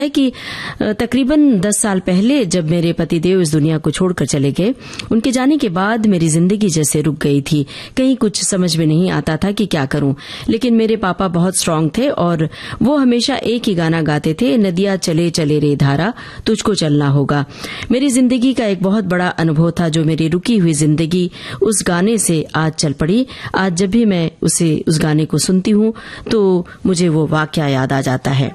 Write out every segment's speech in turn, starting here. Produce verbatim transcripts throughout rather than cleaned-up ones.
है कि तकरीबन दस साल पहले जब मेरे पतिदेव इस दुनिया को छोड़कर चले गए, उनके जाने के बाद मेरी जिंदगी जैसे रुक गई थी। कहीं कुछ समझ में नहीं आता था कि क्या करूं। लेकिन मेरे पापा बहुत स्ट्रांग थे और वो हमेशा एक ही गाना गाते थे, नदिया चले चले रे धारा, तुझको चलना होगा। मेरी जिंदगी का एक बहुत बड़ा अनुभव था, जो मेरी रुकी हुई जिंदगी उस गाने से आज चल पड़ी। आज जब भी मैं उसे उस गाने को सुनती हूं तो मुझे वो वाकया याद आ जाता है।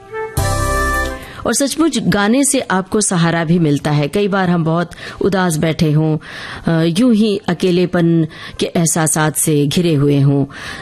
और सचमुच गाने से आपको सहारा भी मिलता है। कई बार हम बहुत उदास बैठे हों, यूं ही अकेलेपन के एहसासात से घिरे हुए हों,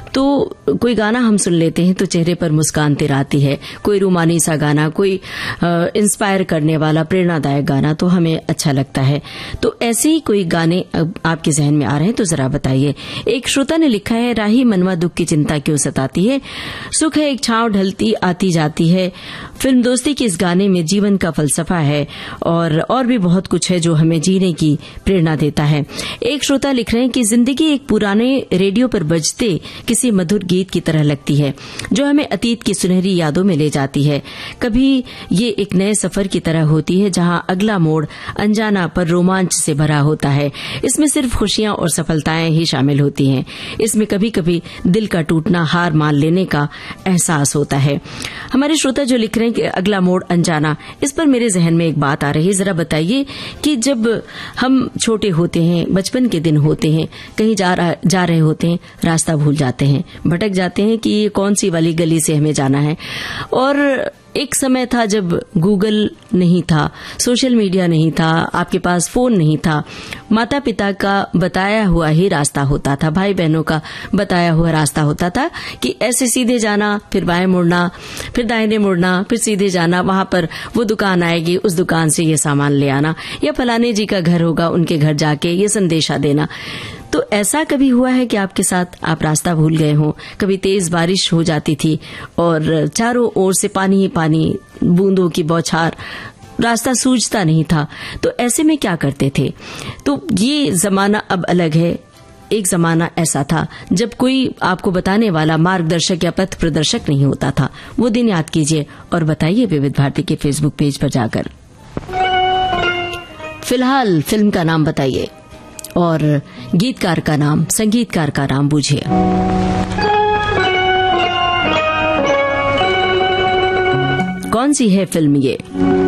तो कोई गाना हम सुन लेते हैं तो चेहरे पर मुस्कान तिर आती है। कोई रूमानी सा गाना, कोई इंस्पायर करने वाला प्रेरणादायक गाना तो हमें अच्छा लगता है। तो ऐसे ही कोई गाने आपके जहन में आ रहे हैं तो जरा बताइए। एक श्रोता ने लिखा है, राही मनवा दुख की चिंता क्यों सताती है, सुख है एक छांव ढलती आती जाती है। फिल्म दोस्ती की इस गाने में जीवन का फलसफा है और और भी बहुत कुछ है जो हमें जीने की प्रेरणा देता है। एक श्रोता लिख रहे हैं कि जिंदगी एक पुराने रेडियो पर बजते किसी मधुर गीत की तरह लगती है, जो हमें अतीत की सुनहरी यादों में ले जाती है। कभी ये एक नए सफर की तरह होती है, जहां अगला मोड़ अनजाना पर रोमांच से भरा होता है। इसमें सिर्फ खुशियां और सफलताएं ही शामिल होती हैं। इसमें कभी कभी दिल का टूटना, हार मान लेने का एहसास होता है। हमारे श्रोता जो लिख रहे हैं कि अगला मोड़ अनजाना, इस पर मेरे जहन में एक बात आ रही है। जरा बताइए कि जब हम छोटे होते हैं, बचपन के दिन होते हैं, कहीं जा, रहा, जा रहे होते हैं, रास्ता भूल जाते हैं, भटक जाते हैं कि ये कौन सी वाली गली से हमें जाना है। और एक समय था जब गूगल नहीं था, सोशल मीडिया नहीं था, आपके पास फोन नहीं था, माता पिता का बताया हुआ ही रास्ता होता था, भाई बहनों का बताया हुआ रास्ता होता था कि ऐसे सीधे जाना, फिर बाएं मुड़ना, फिर दाहिने मुड़ना, फिर सीधे जाना, वहां पर वो दुकान आएगी, उस दुकान से ये सामान ले आना, या फलाने जी का घर होगा, उनके घर जाके ये संदेशा देना। तो ऐसा कभी हुआ है कि आपके साथ आप रास्ता भूल गए हों? कभी तेज बारिश हो जाती थी और चारों ओर से पानी ही पानी, बूंदों की बौछार, रास्ता सूझता नहीं था, तो ऐसे में क्या करते थे? तो ये जमाना अब अलग है। एक जमाना ऐसा था जब कोई आपको बताने वाला मार्गदर्शक या पथ प्रदर्शक नहीं होता था। वो दिन याद कीजिए और बताइए विविध भारती के फेसबुक पेज पर जाकर। फिलहाल फिल्म का नाम बताइए और गीतकार का नाम, संगीतकार का नाम बूझिए। कौन सी है फिल्म ये?